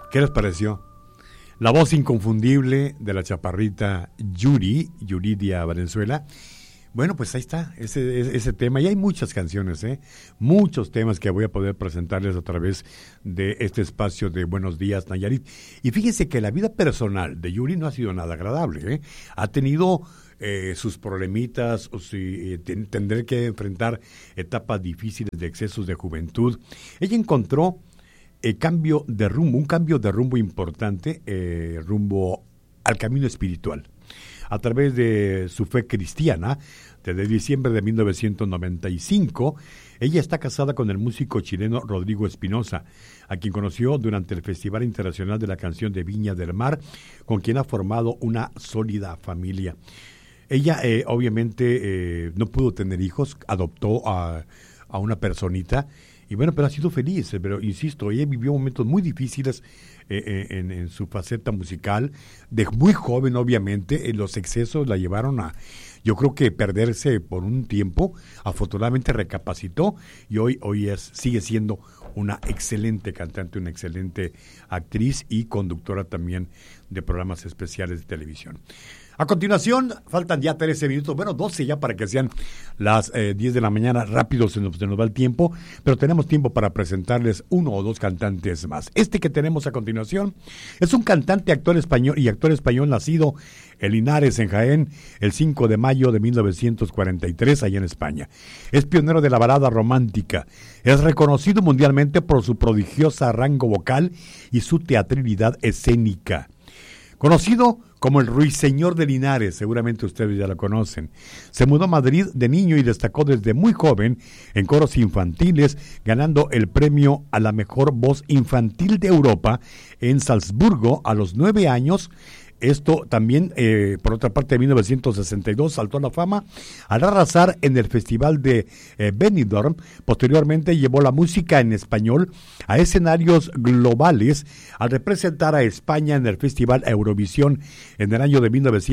¿Qué les pareció? La voz inconfundible de la chaparrita Yuridia Valenzuela. Bueno, pues ahí está, ese tema. Y hay muchas canciones, muchos temas que voy a poder presentarles a través de este espacio de Buenos Días, Nayarit. Y fíjense que la vida personal de Yuri no ha sido nada agradable, Ha tenido sus problemitas, tendré que enfrentar etapas difíciles de excesos de juventud. Ella encontró un cambio de rumbo importante, rumbo al camino espiritual. A través de su fe cristiana, desde diciembre de 1995, ella está casada con el músico chileno Rodrigo Espinosa, a quien conoció durante el Festival Internacional de la Canción de Viña del Mar, con quien ha formado una sólida familia. Ella obviamente no pudo tener hijos, adoptó a una personita, y bueno, pero ha sido feliz, pero insisto, ella vivió momentos muy difíciles en su faceta musical, de muy joven obviamente, los excesos la llevaron a, yo creo que perderse por un tiempo. Afortunadamente recapacitó y hoy sigue siendo una excelente cantante, una excelente actriz y conductora también de programas especiales de televisión. A continuación, faltan ya 13 minutos, 12 ya para que sean las 10 de la mañana, rápido se nos va el tiempo, pero tenemos tiempo para presentarles uno o dos cantantes más. Este que tenemos a continuación es un cantante, actor español nacido en Linares, en Jaén, el 5 de mayo de 1943, allá en España. Es pionero de la balada romántica, es reconocido mundialmente por su prodigiosa rango vocal y su teatralidad escénica. Conocido como el Ruiseñor de Linares, seguramente ustedes ya lo conocen. Se mudó a Madrid de niño y destacó desde muy joven en coros infantiles, ganando el premio a la mejor voz infantil de Europa en Salzburgo a los 9 años. Esto también, por otra parte, en 1962 saltó a la fama al arrasar en el Festival de Benidorm. Posteriormente llevó la música en español a escenarios globales al representar a España en el Festival Eurovisión en el año de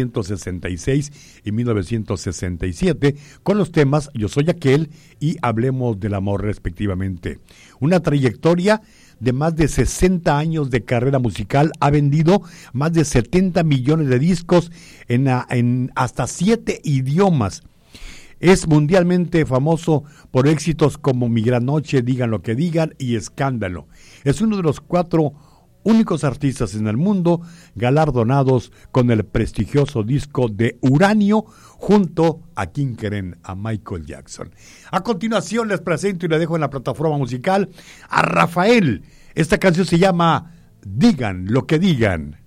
1966 y 1967 con los temas Yo Soy Aquel y Hablemos del Amor respectivamente. Una trayectoria de más de 60 años de carrera musical, ha vendido más de 70 millones de discos en hasta 7 idiomas. Es mundialmente famoso por éxitos como Mi Gran Noche, Digan lo que digan y Escándalo. Es uno de los 4 únicos artistas en el mundo galardonados con el prestigioso disco de Uranio junto a ¿quién creen? A Michael Jackson. A continuación les presento y le dejo en la plataforma musical a Rafael. Esta canción se llama Digan lo que digan.